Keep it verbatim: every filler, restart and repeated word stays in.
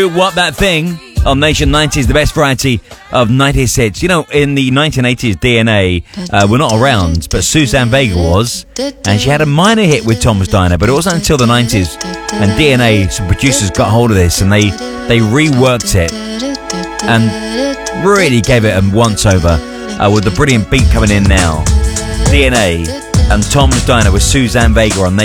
What That Thing on Nation nineties, the best variety of nineties hits. You know, in the nineteen eighties, D N A uh, were not around, but Suzanne Vega was, and she had a minor hit with Tom's Diner, but it wasn't until the nineties, and D N A, some producers got hold of this, and they, they reworked it, and really gave it a once-over, uh, with the brilliant beat coming in now. D N A and Tom's Diner with Suzanne Vega on